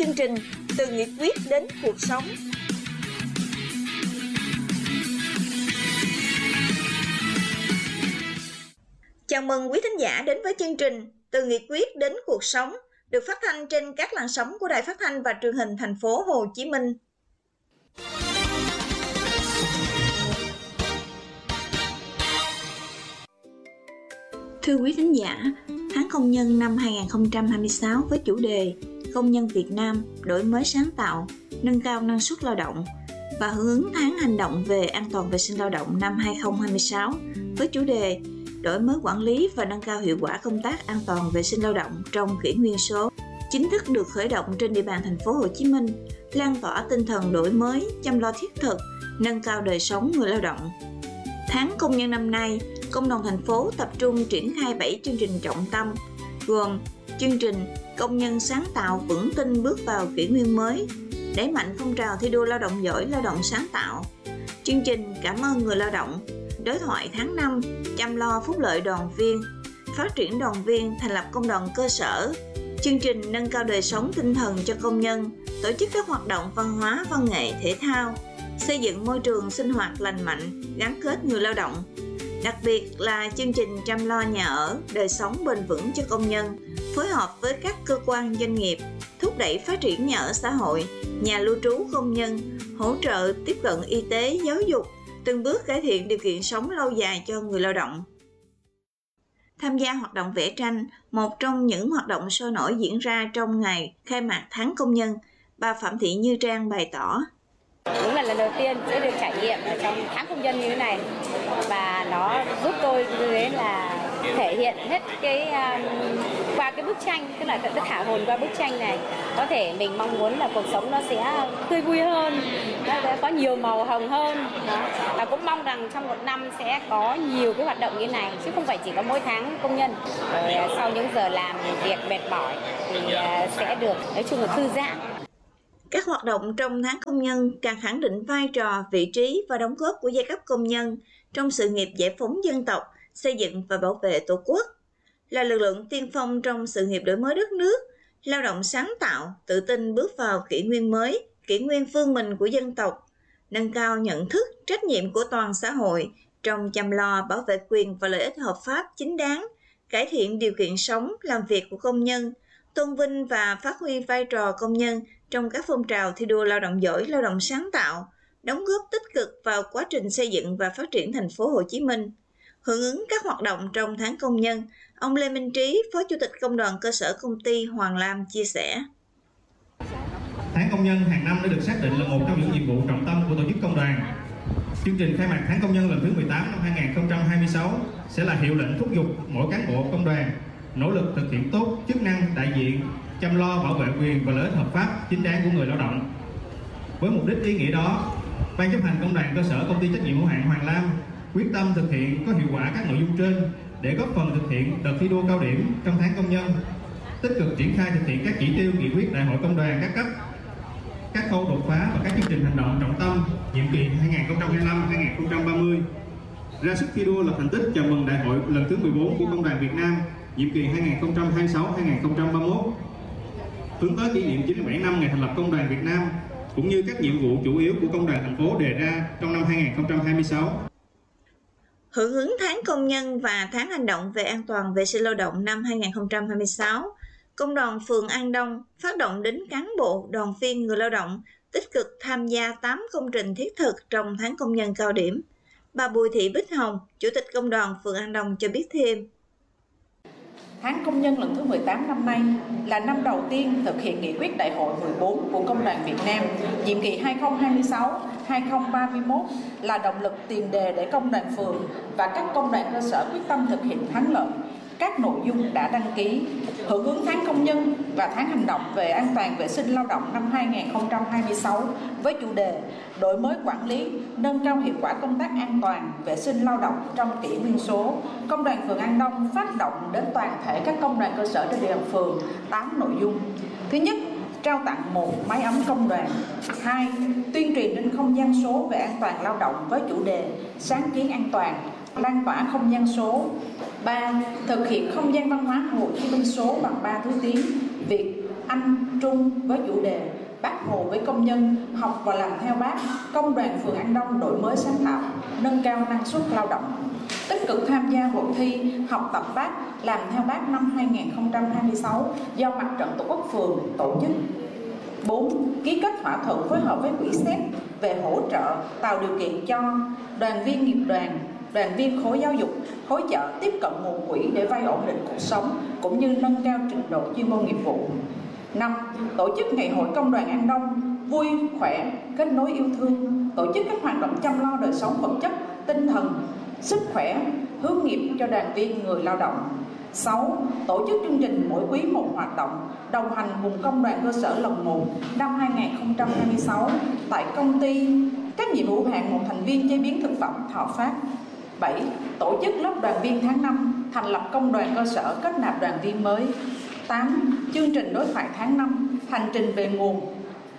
chương trình Từ nghị quyết đến cuộc sống. Chào mừng quý thính giả đến với chương trình Từ nghị quyết đến cuộc sống, được phát thanh trên các làn sóng của Đài Phát thanh và Truyền hình thành phố Hồ Chí Minh. Thưa quý thính giả, tháng công nhân năm 2026 với chủ đề Công nhân Việt Nam đổi mới sáng tạo, nâng cao năng suất lao động và hưởng ứng tháng hành động về an toàn vệ sinh lao động năm 2026 với chủ đề đổi mới quản lý và nâng cao hiệu quả công tác an toàn vệ sinh lao động trong kỷ nguyên số chính thức được khởi động trên địa bàn thành phố Hồ Chí Minh, lan tỏa tinh thần đổi mới, chăm lo thiết thực, nâng cao đời sống người lao động. Tháng công nhân năm nay, Công đoàn thành phố tập trung triển khai 7 chương trình trọng tâm, gồm chương trình Công nhân sáng tạo vững tin bước vào kỷ nguyên mới, đẩy mạnh phong trào thi đua lao động giỏi, lao động sáng tạo, chương trình Cảm ơn người lao động, đối thoại tháng 5, chăm lo phúc lợi đoàn viên, phát triển đoàn viên, thành lập công đoàn cơ sở, chương trình nâng cao đời sống tinh thần cho công nhân, tổ chức các hoạt động văn hóa, văn nghệ, thể thao, xây dựng môi trường sinh hoạt lành mạnh, gắn kết người lao động. Đặc biệt là chương trình chăm lo nhà ở, đời sống bền vững cho công nhân, phối hợp với các cơ quan doanh nghiệp, thúc đẩy phát triển nhà ở xã hội, nhà lưu trú công nhân, hỗ trợ tiếp cận y tế, giáo dục, từng bước cải thiện điều kiện sống lâu dài cho người lao động. Tham gia hoạt động vẽ tranh, một trong những hoạt động sôi nổi diễn ra trong ngày khai mạc tháng công nhân, bà Phạm Thị Như Trang bày tỏ. Đúng là lần đầu tiên sẽ được trải nghiệm ở trong tháng công nhân như thế này, và nó giúp tôi như thế là thể hiện hết cái qua cái bức tranh, tức là cái thả hồn qua bức tranh này. Có thể mình mong muốn là cuộc sống nó sẽ tươi vui hơn, nó sẽ có nhiều màu hồng hơn đó. Và cũng mong rằng trong một năm sẽ có nhiều cái hoạt động như này, chứ không phải chỉ có mỗi tháng công nhân. Rồi sau những giờ làm việc mệt mỏi thì sẽ được nói chung là thư giãn. Các hoạt động trong tháng công nhân càng khẳng định vai trò, vị trí và đóng góp của giai cấp công nhân trong sự nghiệp giải phóng dân tộc, xây dựng và bảo vệ Tổ quốc, là lực lượng tiên phong trong sự nghiệp đổi mới đất nước, lao động sáng tạo, tự tin bước vào kỷ nguyên mới, kỷ nguyên phương mình của dân tộc, nâng cao nhận thức, trách nhiệm của toàn xã hội trong chăm lo bảo vệ quyền và lợi ích hợp pháp chính đáng, cải thiện điều kiện sống, làm việc của công nhân, tôn vinh và phát huy vai trò công nhân trong các phong trào thi đua lao động giỏi, lao động sáng tạo, đóng góp tích cực vào quá trình xây dựng và phát triển thành phố Hồ Chí Minh. Hưởng ứng các hoạt động trong tháng công nhân, ông Lê Minh Trí, Phó Chủ tịch Công đoàn cơ sở công ty Hoàng Lam chia sẻ. Tháng công nhân hàng năm đã được xác định là một trong những nhiệm vụ trọng tâm của tổ chức công đoàn. Chương trình khai mạc tháng công nhân lần thứ 18 năm 2026 sẽ là hiệu lệnh thúc giục mỗi cán bộ công đoàn nỗ lực thực hiện tốt chức năng đại diện, chăm lo bảo vệ quyền và lợi ích hợp pháp chính đáng của người lao động. Với mục đích ý nghĩa đó, Ban chấp hành Công đoàn cơ sở công ty trách nhiệm hữu hạn Hoàng Lam quyết tâm thực hiện có hiệu quả các nội dung trên để góp phần thực hiện đợt thi đua cao điểm trong tháng công nhân, tích cực triển khai thực hiện các chỉ tiêu nghị quyết đại hội công đoàn các cấp, các khâu đột phá và các chương trình hành động trọng tâm nhiệm kỳ 2025-2030, ra sức thi đua lập thành tích chào mừng đại hội lần thứ 14 của Công đoàn Việt Nam nhiệm kỳ 2026-2031, hướng tới kỷ niệm 97 năm ngày thành lập Công đoàn Việt Nam, cũng như các nhiệm vụ chủ yếu của Công đoàn thành phố đề ra trong năm 2026. Hưởng ứng tháng công nhân và tháng hành động về an toàn vệ sinh lao động năm 2026, Công đoàn phường An Đông phát động đến cán bộ, đoàn viên, người lao động tích cực tham gia 8 công trình thiết thực trong tháng công nhân cao điểm. Bà Bùi Thị Bích Hồng, Chủ tịch Công đoàn phường An Đông cho biết thêm. Tháng công nhân lần thứ 18 năm nay là năm đầu tiên thực hiện nghị quyết đại hội 14 của Công đoàn Việt Nam, nhiệm kỳ 2026-2031 là động lực tiền đề để công đoàn phường và các công đoàn cơ sở quyết tâm thực hiện thắng lợi các nội dung đã đăng ký. Hưởng ứng tháng công nhân và tháng hành động về an toàn vệ sinh lao động năm 2026 với chủ đề đổi mới quản lý, nâng cao hiệu quả công tác an toàn vệ sinh lao động trong kỷ nguyên số, Công đoàn phường An Đông phát động đến toàn thể các công đoàn cơ sở trên địa bàn phường 8 nội dung. Thứ nhất, trao tặng 1 máy ấm công đoàn. 2. Tuyên truyền trên không gian số về an toàn lao động với chủ đề sáng kiến an toàn, lan tỏa không gian số. 3. Thực hiện không gian văn hóa Hồ Chí Minh số bằng 3 thứ tiếng: Việt, Anh, Trung với chủ đề Bác Hồ với công nhân, học và làm theo Bác, Công đoàn phường An Đông đổi mới sáng tạo, nâng cao năng suất lao động. Tích cực tham gia hội thi Học tập Bác, làm theo Bác năm 2026 do Mặt trận Tổ quốc phường tổ chức. 4. Ký kết thỏa thuận phối hợp với quỹ SET về hỗ trợ tạo điều kiện cho đoàn viên nghiệp đoàn, đoàn viên khối giáo dục, khối chợ tiếp cận nguồn quỹ để vay ổn định cuộc sống cũng như nâng cao trình độ chuyên môn nghiệp vụ. 5. Tổ chức Ngày hội Công đoàn An Đông vui, khỏe, kết nối yêu thương, tổ chức các hoạt động chăm lo đời sống vật chất, tinh thần, sức khỏe, hướng nghiệp cho đoàn viên người lao động. 6. Tổ chức chương trình mỗi quý một hoạt động đồng hành cùng Công đoàn cơ sở lần 1 năm 2026 tại công ty trách nhiệm hữu hạn một thành viên chế biến thực phẩm Thọ Phát. 7. Tổ chức lớp đoàn viên tháng 5, thành lập công đoàn cơ sở kết nạp đoàn viên mới. 8. Chương trình đối thoại tháng 5, hành trình về nguồn.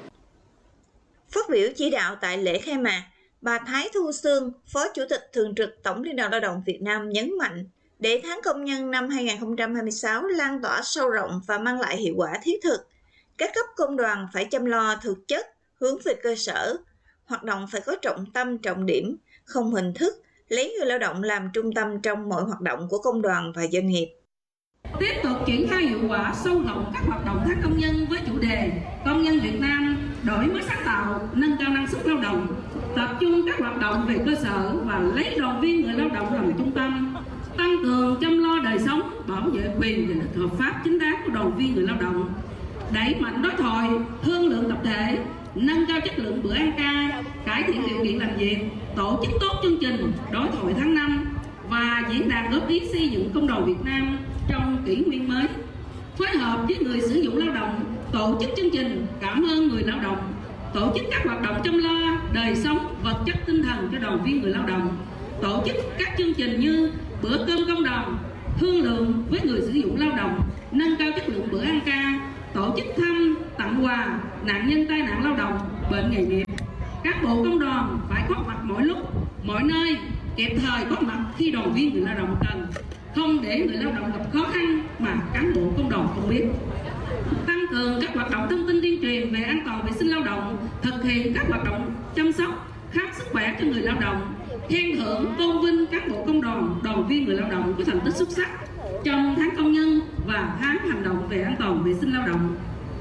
Phát biểu chỉ đạo tại lễ khai mạc, bà Thái Thu Sương, Phó Chủ tịch Thường trực Tổng Liên đoàn Lao động Việt Nam nhấn mạnh, để tháng công nhân năm 2026 lan tỏa sâu rộng và mang lại hiệu quả thiết thực, các cấp công đoàn phải chăm lo thực chất, hướng về cơ sở. Hoạt động phải có trọng tâm trọng điểm, không hình thức, lấy người lao động làm trung tâm trong mọi hoạt động của công đoàn và doanh nghiệp. Tiếp tục triển khai hiệu quả sâu rộng các hoạt động tháng công nhân với chủ đề Công nhân Việt Nam đổi mới sáng tạo, nâng cao năng suất lao động, tập trung các hoạt động về cơ sở và lấy đoàn viên người lao động làm trung tâm, tăng cường chăm lo đời sống, bảo vệ quyền và lợi hợp pháp chính đáng của đoàn viên người lao động, đẩy mạnh đối thoại, thương lượng tập thể, nâng cao chất lượng bữa ăn ca, cải thiện điều kiện làm việc, tổ chức tốt chương trình đối thoại tháng 5 và diễn đàn góp ý xây dựng công đoàn Việt Nam trong kỷ nguyên mới. Phối hợp với người sử dụng lao động, tổ chức chương trình cảm ơn người lao động, tổ chức các hoạt động chăm lo đời sống vật chất tinh thần cho đoàn viên người lao động, tổ chức các chương trình như bữa cơm công đoàn, thương lượng với người sử dụng lao động, nâng cao chất lượng bữa ăn ca, tổ chức thăm, tặng quà nạn nhân tai nạn lao động, bệnh nghề nghiệp. Các bộ công đoàn phải có mặt mỗi lúc, mọi nơi, kịp thời có mặt khi đoàn viên người lao động cần, không để người lao động gặp khó khăn mà cán bộ công đoàn không biết. Tăng cường các hoạt động thông tin tuyên truyền về an toàn vệ sinh lao động, thực hiện các hoạt động chăm sóc, khám sức khỏe cho người lao động, khen thưởng tôn vinh các bộ công đoàn, đoàn viên người lao động có thành tích xuất sắc trong tháng công nhân và tháng hành động về an toàn vệ sinh lao động.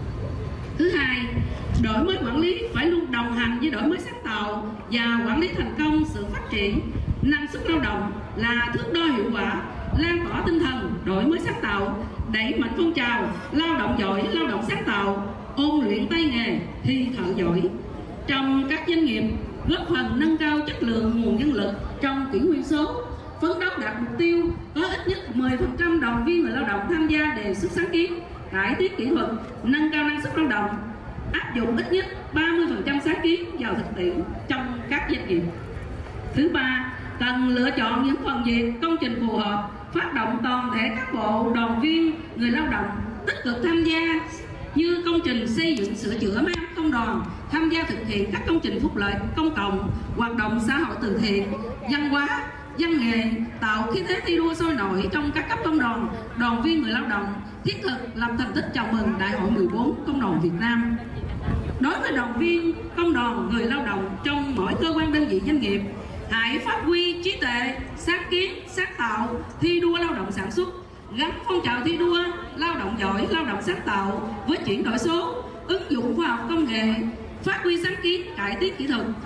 Thứ hai, đổi mới quản lý phải luôn đồng hành với đổi mới sáng tạo và quản lý thành công sự phát triển. Năng suất lao động là thước đo hiệu quả, lan tỏa tinh thần đổi mới sáng tạo, đẩy mạnh phong trào lao động giỏi, lao động sáng tạo, ôn luyện tay nghề, thi thợ giỏi trong các doanh nghiệp, góp phần nâng cao chất lượng nguồn nhân lực trong kỷ nguyên số, phấn đấu đạt mục tiêu có ít nhất 10% đoàn viên người lao động tham gia đề xuất sáng kiến, cải tiến kỹ thuật, nâng cao năng suất lao động, áp dụng ít nhất 30% sáng kiến vào thực tiễn trong các doanh nghiệp. Thứ ba, cần lựa chọn những phần việc công trình phù hợp, phát động toàn thể các bộ đoàn viên người lao động tích cực tham gia như công trình xây dựng sửa chữa máy ấm công đoàn, tham gia thực hiện các công trình phúc lợi công cộng, hoạt động xã hội từ thiện, văn hóa, văn nghệ, tạo khí thế thi đua sôi nổi trong các cấp công đoàn, đoàn viên người lao động, thiết thực lập thành tích chào mừng Đại hội 14 Công đoàn Việt Nam. Đối với đoàn viên công đoàn người lao động trong mỗi cơ quan đơn vị doanh nghiệp, hãy phát huy trí tuệ, sáng kiến, sáng tạo, thi đua lao động sản xuất, gắn phong trào thi đua lao động giỏi, lao động sáng tạo với chuyển đổi số, ứng dụng khoa học công nghệ, phát huy sáng kiến, cải tiến kỹ thuật,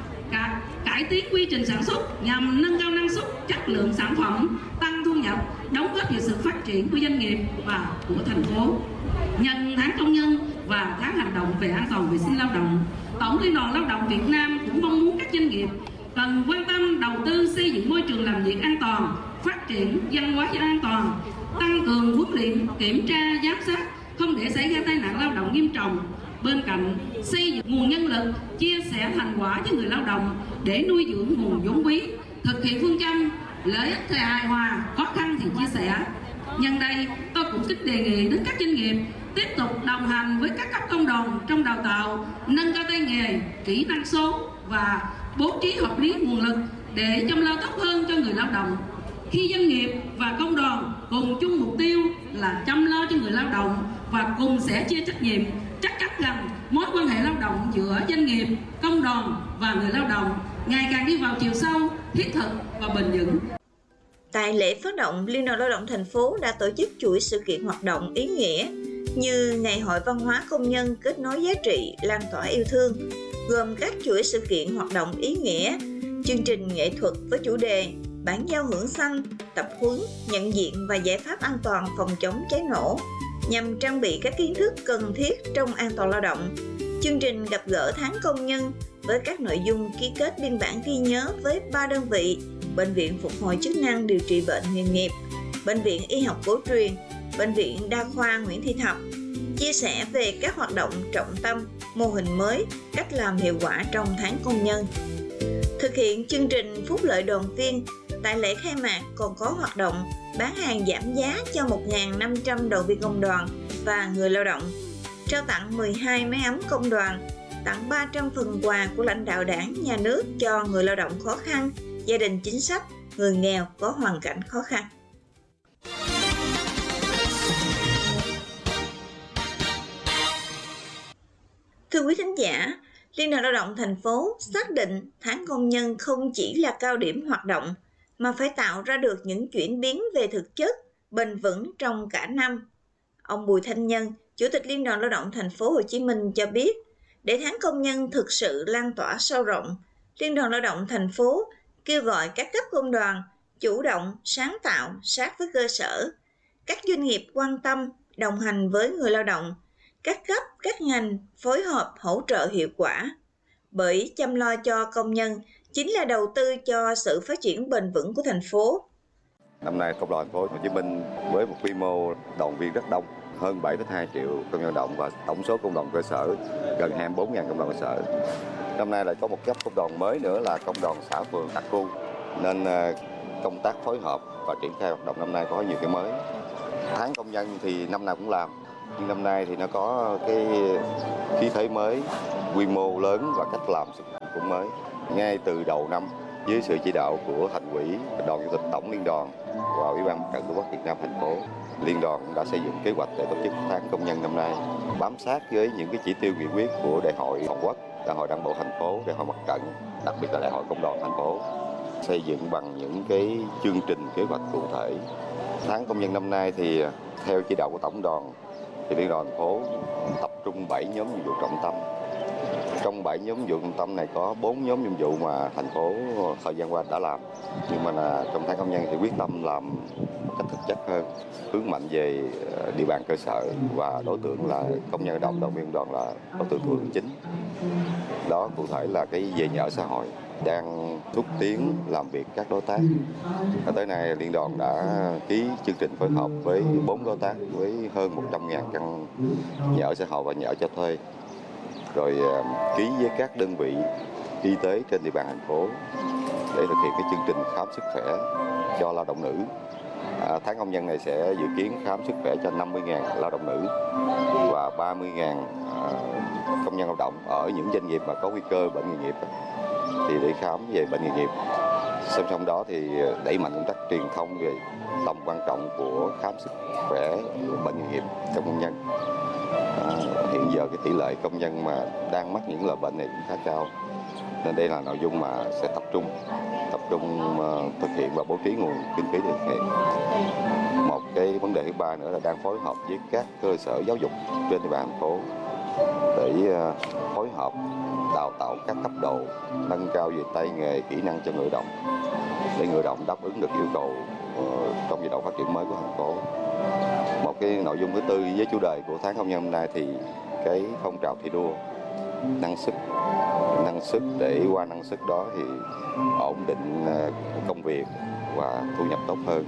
cải tiến quy trình sản xuất nhằm nâng cao năng suất, chất lượng sản phẩm, tăng thu nhập, đóng góp vào sự phát triển của doanh nghiệp và của thành phố. Nhân tháng công nhân và tháng hành động về an toàn vệ sinh lao động, Tổng Liên đoàn Lao động Việt Nam cũng mong muốn các doanh nghiệp cần quan tâm đầu tư xây dựng môi trường làm việc an toàn, phát triển văn hóa an toàn, tăng cường huấn luyện, kiểm tra, giám sát, không để xảy ra tai nạn lao động nghiêm trọng. Bên cạnh xây dựng nguồn nhân lực, chia sẻ thành quả với người lao động để nuôi dưỡng nguồn vốn quý, thực hiện phương châm lợi ích thì hài hòa, khó khăn thì chia sẻ. Nhân đây, tôi cũng kích đề nghị đến các doanh nghiệp tiếp tục đồng hành với các cấp công đoàn trong đào tạo, nâng cao tay nghề, kỹ năng số và bố trí hợp lý nguồn lực để chăm lo tốt hơn cho người lao động. Khi doanh nghiệp và công đoàn cùng chung mục tiêu là chăm lo cho người lao động, và cùng sẻ chia trách nhiệm. Chắc chắn rằng mối quan hệ lao động giữa doanh nghiệp, công đoàn và người lao động ngày càng đi vào chiều sâu, thiết thực và bền vững. Tại lễ phát động, Liên đoàn Lao động thành phố đã tổ chức chuỗi sự kiện hoạt động ý nghĩa như Ngày hội văn hóa công nhân kết nối giá trị, lan tỏa yêu thương, gồm các chuỗi sự kiện hoạt động ý nghĩa, chương trình nghệ thuật với chủ đề Bản giao hưởng xanh, tập huấn, nhận diện và giải pháp an toàn phòng chống cháy nổ nhằm trang bị các kiến thức cần thiết trong an toàn lao động. Chương trình gặp gỡ tháng công nhân với các nội dung ký kết biên bản ghi nhớ với 3 đơn vị: Bệnh viện Phục hồi chức năng điều trị bệnh nghề nghiệp, Bệnh viện Y học cổ truyền, Bệnh viện Đa khoa Nguyễn Thị Thập, chia sẻ về các hoạt động trọng tâm, mô hình mới, cách làm hiệu quả trong tháng công nhân. Thực hiện chương trình phúc lợi đoàn viên, tại lễ khai mạc còn có hoạt động bán hàng giảm giá cho 1.500 đoàn viên công đoàn và người lao động, trao tặng 12 máy ấm công đoàn, tặng 300 phần quà của lãnh đạo Đảng, Nhà nước cho người lao động khó khăn, gia đình chính sách, người nghèo có hoàn cảnh khó khăn. Thưa quý thính giả, Liên đoàn Lao động thành phố xác định tháng công nhân không chỉ là cao điểm hoạt động mà phải tạo ra được những chuyển biến về thực chất, bền vững trong cả năm. Ông Bùi Thanh Nhân, Chủ tịch Liên đoàn Lao động thành phố Hồ Chí Minh cho biết, để tháng công nhân thực sự lan tỏa sâu rộng, Liên đoàn Lao động thành phố kêu gọi các cấp công đoàn chủ động, sáng tạo, sát với cơ sở, các doanh nghiệp quan tâm, đồng hành với người lao động, các cấp, các ngành phối hợp hỗ trợ hiệu quả. Bởi chăm lo cho công nhân chính là đầu tư cho sự phát triển bền vững của thành phố. Năm nay Công đoàn thành phố Hồ Chí Minh với một quy mô đoàn viên rất đông, hơn 7,2 triệu công nhân lao động và tổng số công đoàn cơ sở gần 24.000 công đoàn cơ sở. Năm nay lại có một cấp công đoàn mới nữa là công đoàn xã phường đặc khu, nên công tác phối hợp và triển khai hoạt động năm nay có nhiều cái mới. Tháng công nhân thì năm nào cũng làm, nhưng năm nay thì nó có cái khí thế mới, quy mô lớn và cách làm cũng mới. Ngay từ đầu năm, dưới sự chỉ đạo của Thành ủy, Đoàn Chủ tịch Tổng Liên đoàn và Ủy ban Mặt trận Tổ quốc Việt Nam thành phố, Liên đoàn cũng đã xây dựng kế hoạch để tổ chức tháng công nhân năm nay, bám sát với những cái chỉ tiêu nghị quyết của Đại hội Toàn quốc, Đại hội Đảng bộ thành phố, Đại hội Mặt trận, đặc biệt là Đại hội Công đoàn thành phố, xây dựng bằng những cái chương trình kế hoạch cụ thể. Tháng công nhân năm nay thì theo chỉ đạo của Tổng đoàn thì Liên đoàn thành phố tập trung 7 nhóm nhiệm vụ trọng tâm. Trong 7 nhóm nhiệm vụ trọng tâm này có 4 nhóm nhiệm vụ mà thành phố thời gian qua đã làm, nhưng mà trong tháng công nhân thì quyết tâm làm một cách thực chất hơn, hướng mạnh về địa bàn cơ sở và đối tượng là công nhân lao động, đoàn viên đoàn là đối tượng thụ hưởng chính. Đó cụ thể là cái về nhà ở xã hội, đang thúc tiến làm việc các đối tác. Và tới nay Liên đoàn đã ký chương trình phối hợp với 4 đối tác với hơn 100.000 căn nhà ở xã hội và nhà ở cho thuê. Rồi ký với các đơn vị y tế trên địa bàn thành phố để thực hiện cái chương trình khám sức khỏe cho lao động nữ. Tháng công nhân này sẽ dự kiến khám sức khỏe cho 50.000 lao động nữ và 30.000 công nhân lao động ở những doanh nghiệp mà có nguy cơ bệnh nghề nghiệp thì để khám về bệnh nghề nghiệp. Song song đó thì đẩy mạnh công tác truyền thông về tầm quan trọng của khám sức khỏe bệnh nghề nghiệp trong công nhân. Hiện giờ cái tỷ lệ công nhân mà đang mắc những loại bệnh này cũng khá cao, nên đây là nội dung mà sẽ tập trung thực hiện và bố trí nguồn kinh phí để thực hiện. Một cái vấn đề thứ ba nữa là đang phối hợp với các cơ sở giáo dục trên địa bàn thành phố để phối hợp đào tạo các cấp độ, nâng cao về tay nghề, kỹ năng cho người lao động để người lao động đáp ứng được yêu cầu trong giai đoạn phát triển mới của thành phố. Một cái nội dung thứ tư với chủ đề của tháng công nhân hôm nay thì cái phong trào thi đua năng sức để qua năng sức đó thì ổn định công việc và thu nhập tốt hơn.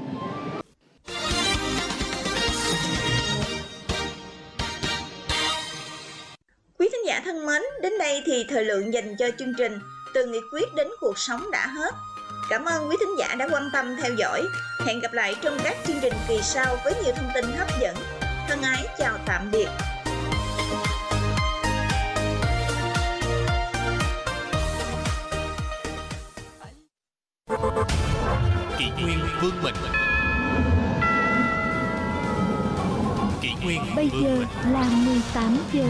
Quý thính giả thân mến, đến đây thì thời lượng dành cho chương trình Từ nghị quyết đến cuộc sống đã hết. Cảm ơn quý thính giả đã quan tâm theo dõi. Hẹn gặp lại trong các chương trình kỳ sau với nhiều thông tin hấp dẫn. Thân ái chào tạm biệt. Kỷ nguyên vươn mình. Kỷ nguyên Nguyên. Bây giờ là 18 giờ.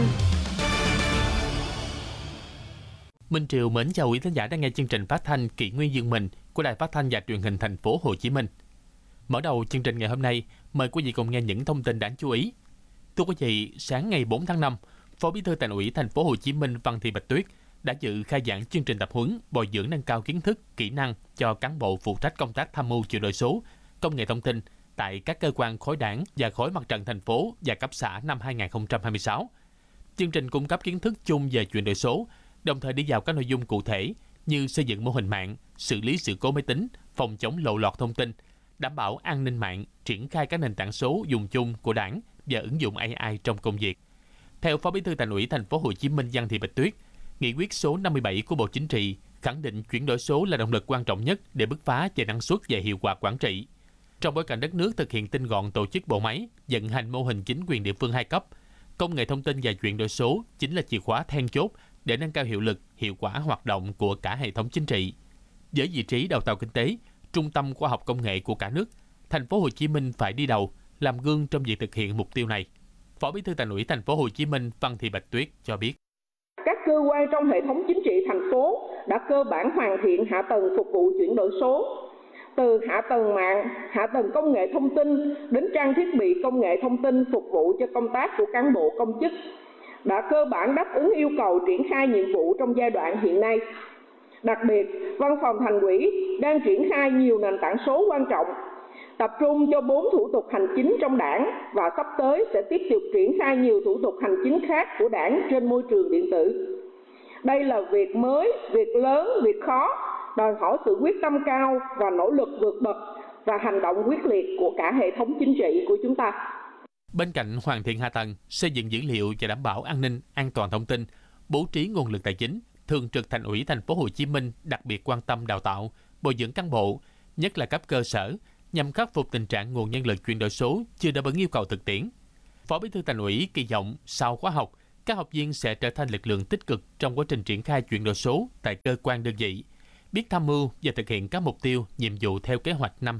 Minh Triều mến chào quý khán giả đang nghe chương trình phát thanh Kỷ Nguyên Dương Mình của Đài Phát thanh và Truyền hình Thành phố Hồ Chí Minh. Mở đầu chương trình ngày hôm nay, mời quý vị cùng nghe những thông tin đáng chú ý. Thưa quý vị, sáng ngày 4 tháng 5, Phó Bí thư Thành ủy Thành phố Hồ Chí Minh Văn Thị Bạch Tuyết đã dự khai giảng chương trình tập huấn bồi dưỡng nâng cao kiến thức, kỹ năng cho cán bộ phụ trách công tác tham mưu chuyển đổi số, công nghệ thông tin tại các cơ quan khối đảng và khối mặt trận thành phố và cấp xã năm 2026. Chương trình cung cấp kiến thức chung về chuyển đổi số, đồng thời đi vào các nội dung cụ thể như xây dựng mô hình mạng, xử lý sự cố máy tính, phòng chống lộ lọt thông tin, đảm bảo an ninh mạng, triển khai các nền tảng số dùng chung của Đảng và ứng dụng AI trong công việc. Theo Phó Bí thư Thành ủy Thành phố Hồ Chí Minh Văn Thị Bạch Tuyết, Nghị quyết số 57 của Bộ Chính trị khẳng định chuyển đổi số là động lực quan trọng nhất để bứt phá về năng suất và hiệu quả quản trị. Trong bối cảnh đất nước thực hiện tinh gọn tổ chức bộ máy, vận hành mô hình chính quyền địa phương 2 cấp, công nghệ thông tin và chuyển đổi số chính là chìa khóa then chốt để nâng cao hiệu lực, hiệu quả hoạt động của cả hệ thống chính trị. Với vị trí đầu tàu kinh tế, trung tâm khoa học công nghệ của cả nước, Thành phố Hồ Chí Minh phải đi đầu, làm gương trong việc thực hiện mục tiêu này. Phó Bí thư Thành ủy Thành phố Hồ Chí Minh Văn Thị Bạch Tuyết cho biết: các cơ quan trong hệ thống chính trị thành phố đã cơ bản hoàn thiện hạ tầng phục vụ chuyển đổi số, từ hạ tầng mạng, hạ tầng công nghệ thông tin đến trang thiết bị công nghệ thông tin phục vụ cho công tác của cán bộ công chức, đã cơ bản đáp ứng yêu cầu triển khai nhiệm vụ trong giai đoạn hiện nay. Đặc biệt, Văn phòng Thành ủy đang triển khai nhiều nền tảng số quan trọng, tập trung cho 4 thủ tục hành chính trong Đảng và sắp tới sẽ tiếp tục triển khai nhiều thủ tục hành chính khác của Đảng trên môi trường điện tử. Đây là việc mới, việc lớn, việc khó, đòi hỏi sự quyết tâm cao và nỗ lực vượt bậc và hành động quyết liệt của cả hệ thống chính trị của chúng ta. Bên cạnh hoàn thiện hạ tầng, xây dựng dữ liệu và đảm bảo an ninh, an toàn thông tin, bố trí nguồn lực tài chính, Thường trực Thành ủy Thành phố Hồ Chí Minh đặc biệt quan tâm đào tạo, bồi dưỡng cán bộ, nhất là cấp cơ sở, nhằm khắc phục tình trạng nguồn nhân lực chuyển đổi số chưa đáp ứng yêu cầu thực tiễn. Phó Bí thư Thành ủy kỳ vọng sau khóa học, các học viên sẽ trở thành lực lượng tích cực trong quá trình triển khai chuyển đổi số tại cơ quan đơn vị, biết tham mưu và thực hiện các mục tiêu, nhiệm vụ theo kế hoạch năm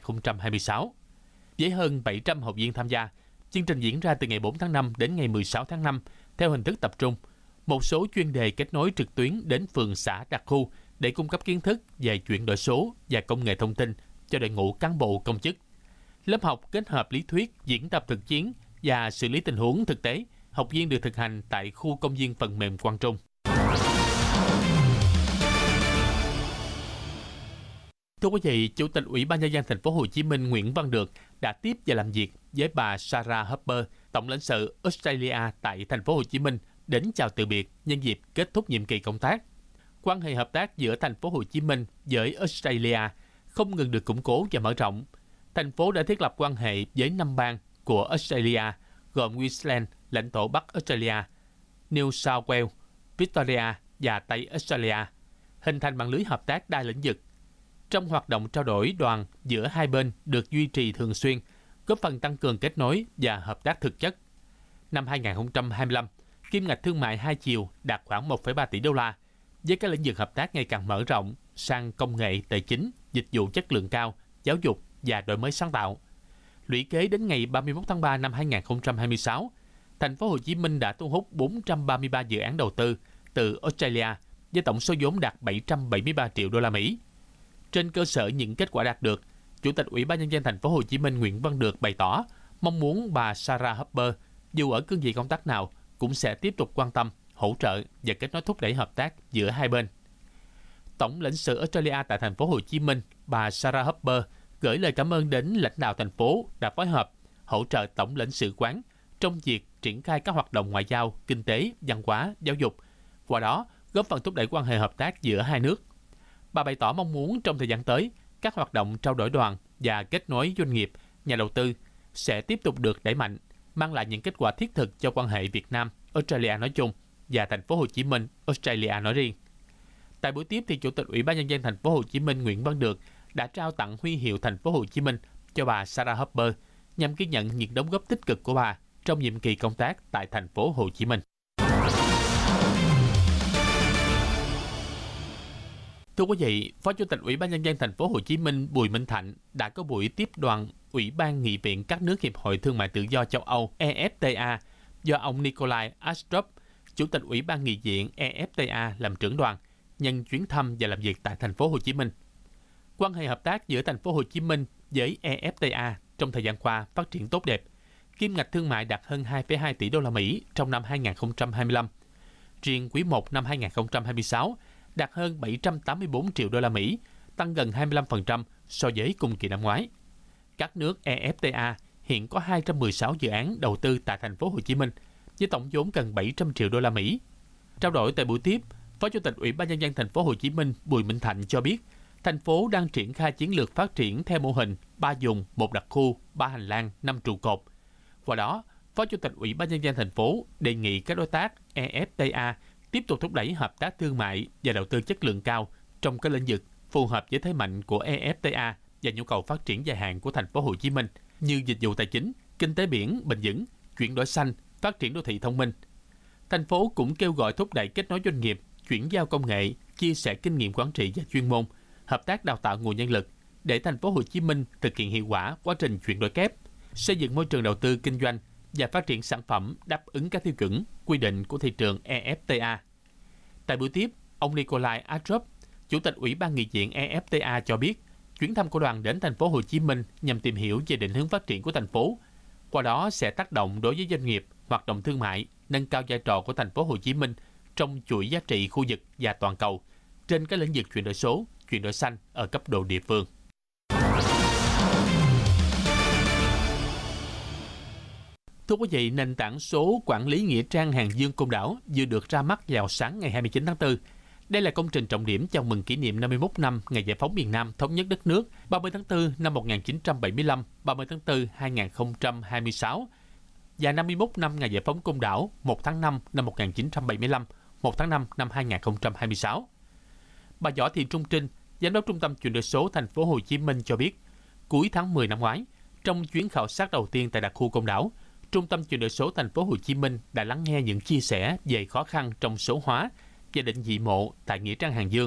2026. Với hơn 700 học viên tham gia, chương trình diễn ra từ ngày 4 tháng 5 đến ngày 16 tháng 5 theo hình thức tập trung. Một số chuyên đề kết nối trực tuyến đến phường xã đặc khu để cung cấp kiến thức về chuyển đổi số và công nghệ thông tin cho đội ngũ cán bộ công chức. Lớp học kết hợp lý thuyết, diễn tập thực chiến và xử lý tình huống thực tế, học viên được thực hành tại khu công viên phần mềm Quang Trung. Thưa quý vị, Chủ tịch Ủy ban Nhân dân Thành phố Hồ Chí Minh Nguyễn Văn Được đã tiếp và làm việc với bà Sarah Harper, Tổng lãnh sự Australia tại Thành phố Hồ Chí Minh, đến chào từ biệt nhân dịp kết thúc nhiệm kỳ công tác. Quan hệ hợp tác giữa Thành phố Hồ Chí Minh với Australia không ngừng được củng cố và mở rộng. Thành phố đã thiết lập quan hệ với 5 bang của Australia gồm Queensland, lãnh thổ Bắc Australia, New South Wales, Victoria và Tây Australia, hình thành mạng lưới hợp tác đa lĩnh vực. Trong hoạt động trao đổi đoàn giữa hai bên được duy trì thường xuyên, góp phần tăng cường kết nối và hợp tác thực chất. Năm 2025, kim ngạch thương mại hai chiều đạt khoảng 1,3 tỷ đô la, với các lĩnh vực hợp tác ngày càng mở rộng sang công nghệ, tài chính, dịch vụ chất lượng cao, giáo dục và đổi mới sáng tạo. Lũy kế đến ngày 31 tháng 3 năm 2026, Thành phố Hồ Chí Minh đã thu hút 433 dự án đầu tư từ Australia với tổng số vốn đạt 773 triệu đô la Mỹ. Trên cơ sở những kết quả đạt được, Chủ tịch Ủy ban Nhân dân Thành phố Hồ Chí Minh Nguyễn Văn Được bày tỏ mong muốn bà Sarah Harper dù ở cương vị công tác nào cũng sẽ tiếp tục quan tâm, hỗ trợ và kết nối thúc đẩy hợp tác giữa hai bên. Tổng lãnh sự Australia tại Thành phố Hồ Chí Minh, bà Sarah Harper gửi lời cảm ơn đến lãnh đạo thành phố đã phối hợp, hỗ trợ Tổng lãnh sự quán trong việc triển khai các hoạt động ngoại giao, kinh tế, văn hóa, giáo dục, qua đó góp phần thúc đẩy quan hệ hợp tác giữa hai nước. Bà bày tỏ mong muốn trong thời gian tới, các hoạt động trao đổi đoàn và kết nối doanh nghiệp, nhà đầu tư sẽ tiếp tục được đẩy mạnh, mang lại những kết quả thiết thực cho quan hệ Việt Nam, Australia nói chung và Thành phố Hồ Chí Minh, Australia nói riêng. Tại buổi tiếp thì Chủ tịch Ủy ban Nhân dân Thành phố Hồ Chí Minh Nguyễn Văn Được đã trao tặng huy hiệu Thành phố Hồ Chí Minh cho bà Sarah Harper nhằm ghi nhận những đóng góp tích cực của bà trong nhiệm kỳ công tác tại Thành phố Hồ Chí Minh. Thưa quý vị, Phó Chủ tịch Ủy ban Nhân dân Thành phố Hồ Chí Minh Bùi Minh Thạnh đã có buổi tiếp đoàn Ủy ban Nghị viện các nước Hiệp hội Thương mại Tự do châu Âu EFTA do ông Nikolai Astrup, Chủ tịch Ủy ban Nghị viện EFTA làm trưởng đoàn, nhân chuyến thăm và làm việc tại thành phố Hồ Chí Minh. Quan hệ hợp tác giữa thành phố Hồ Chí Minh với EFTA trong thời gian qua phát triển tốt đẹp. Kim ngạch thương mại đạt hơn 2,2 tỷ đô la Mỹ trong năm 2025. Riêng quý 1 năm 2026 đạt hơn 784 triệu đô la Mỹ, tăng gần 25% so với cùng kỳ năm ngoái. Các nước EFTA hiện có 216 dự án đầu tư tại thành phố Hồ Chí Minh với tổng vốn gần 700 triệu đô la Mỹ. Trao đổi tại buổi tiếp, Phó Chủ tịch Ủy ban Nhân dân thành phố Hồ Chí Minh Bùi Minh Thạnh cho biết, thành phố đang triển khai chiến lược phát triển theo mô hình 3 vùng, 1 đặc khu, 3 hành lang, 5 trụ cột. Qua đó, Phó Chủ tịch Ủy ban Nhân dân thành phố đề nghị các đối tác EFTA tiếp tục thúc đẩy hợp tác thương mại và đầu tư chất lượng cao trong các lĩnh vực phù hợp với thế mạnh của EFTA và nhu cầu phát triển dài hạn của thành phố Hồ Chí Minh như dịch vụ tài chính, kinh tế biển bền vững, chuyển đổi xanh, phát triển đô thị thông minh. Thành phố cũng kêu gọi thúc đẩy kết nối doanh nghiệp, chuyển giao công nghệ, chia sẻ kinh nghiệm quản trị và chuyên môn, hợp tác đào tạo nguồn nhân lực để thành phố Hồ Chí Minh thực hiện hiệu quả quá trình chuyển đổi kép, xây dựng môi trường đầu tư kinh doanh và phát triển sản phẩm đáp ứng các tiêu chuẩn, quy định của thị trường EFTA. Tại buổi tiếp, ông Nikolai Astrup, Chủ tịch Ủy ban Nghị viện EFTA cho biết, chuyến thăm của đoàn đến thành phố Hồ Chí Minh nhằm tìm hiểu về định hướng phát triển của thành phố. Qua đó sẽ tác động đối với doanh nghiệp, hoạt động thương mại, nâng cao vai trò của thành phố Hồ Chí Minh trong chuỗi giá trị khu vực và toàn cầu trên các lĩnh vực chuyển đổi số, chuyển đổi xanh ở cấp độ địa phương. Thưa quý vị, nền tảng số quản lý nghĩa trang Hàng Dương Côn Đảo vừa được ra mắt vào sáng ngày 29 tháng 4. Đây là công trình trọng điểm chào mừng kỷ niệm 51 năm ngày giải phóng miền Nam thống nhất đất nước 30 tháng 4 năm 1975, 30 tháng 4 2026 và 51 năm ngày giải phóng Côn Đảo 1 tháng 5 năm 1975, 1 tháng 5 năm 2026. Bà Võ Thị Trung Trinh, Giám đốc Trung tâm Chuyển đổi số thành phố Hồ Chí Minh cho biết, cuối tháng 10 năm ngoái, trong chuyến khảo sát đầu tiên tại đặc khu Côn Đảo, Trung tâm Chuyển đổi số thành phố Hồ Chí Minh đã lắng nghe những chia sẻ về khó khăn trong số hóa và định vị mộ tại nghĩa trang Hàng Dương.